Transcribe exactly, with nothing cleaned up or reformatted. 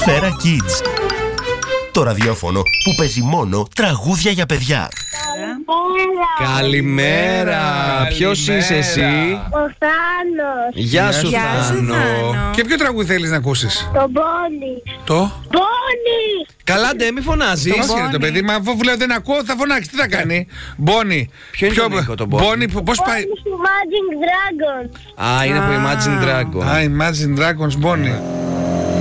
Σφαίρα Kids. Το ραδιόφωνο που παίζει μόνο τραγούδια για παιδιά. Καλημέρα. Ποιος είσαι εσύ? Ο Θάνος. Γεια σου, Γεια σου, Θάνο. Θάνο. Και ποιο τραγούδι θέλεις να ακούσεις? Το Μπόνι. Το? Μπόνι. Καλά, ντε, μη φωνάζεις. Πώς γίνεται το παιδί, μα αφού λέω δεν ακούω θα φωνάξει, τι θα κάνει? Μπόνι. Ποιο είναι το Νίκο, το Μπόνι? Μπόνι, πώς πάει? Μπόνι του Imagine Dragon. Α, είναι από Imagine Dragon. Α, Imagine Dragons, Μπόνι.